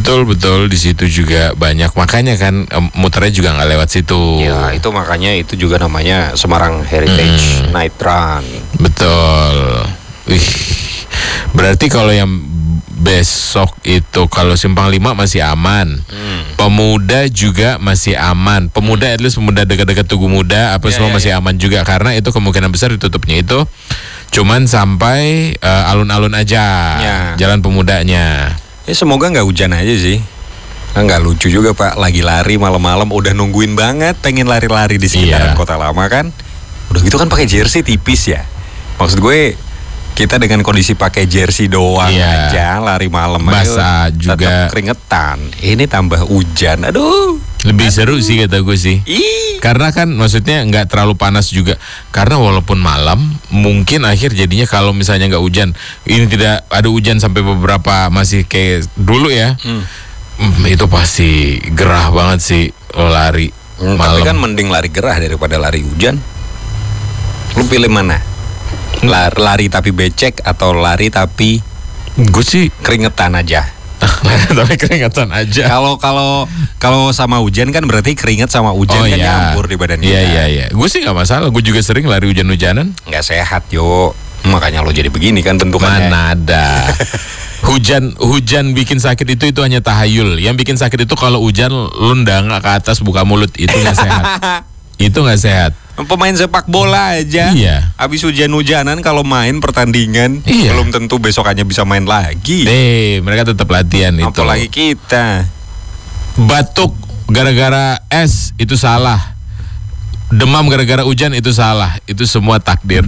Betul di situ juga banyak, makanya kan muternya juga nggak lewat situ. Ya itu makanya itu juga namanya Semarang Heritage Night Run. Betul. Wih, berarti kalau yang besok itu kalau Simpang 5 masih aman. Pemuda juga masih aman. Pemuda at least pemuda dekat-dekat Tugu Muda apa semua masih aman juga, karena itu kemungkinan besar ditutupnya itu cuman sampai alun-alun aja, jalan Pemudanya. Ya semoga nggak hujan aja sih. Nggak lucu juga Pak, lagi lari malam-malam udah nungguin banget pengen lari-lari di sekitaran Kota Lama kan. Udah gitu kan pakai jersey tipis ya. Maksud gue kita dengan kondisi pakai jersey doang aja lari malam basah juga, keringetan. Ini tambah hujan. Lebih seru sih kata gue sih. Karena kan maksudnya nggak terlalu panas juga. Karena walaupun malam, mungkin akhir jadinya kalau misalnya nggak hujan, ini tidak ada hujan sampai beberapa masih kayak dulu ya. Itu pasti gerah banget sih lari malam. Tapi kan mending lari gerah daripada lari hujan. Lu pilih mana? Lari tapi becek atau lari tapi gue sih keringetan aja? Tapi keringetan aja. Kalau sama hujan kan berarti keringet sama hujan kan nyampur di badan kita. Iya. Gue sih nggak masalah. Gue juga sering lari hujan-hujanan. Nggak sehat yo. Makanya lo jadi begini kan bentukannya. Mana ada. Hujan bikin sakit itu hanya tahayul. Yang bikin sakit itu kalau hujan lu ndangak ke atas buka mulut, itu nggak sehat. Itu nggak sehat. Pemain sepak bola aja. Habis hujan-hujanan kalau main pertandingan belum tentu besokannya bisa main lagi. Mereka tetap latihan itu. Apalagi kita. Batuk gara-gara es itu salah. Demam gara-gara hujan itu salah. Itu semua takdir.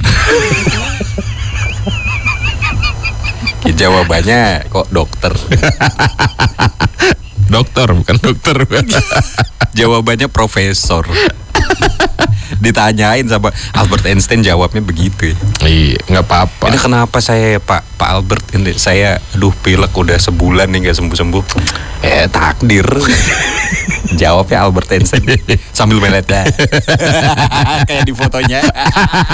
Jawabannya kok dokter. Dokter bukan dokter. Jawabannya profesor. Ditanyain sama Albert Einstein jawabnya begitu. Iya, nggak apa-apa. Ini kenapa saya Pak Albert ini saya pilek udah sebulan nih nggak sembuh-sembuh. Takdir. Jawabnya Albert Einstein sambil melet kayak di fotonya.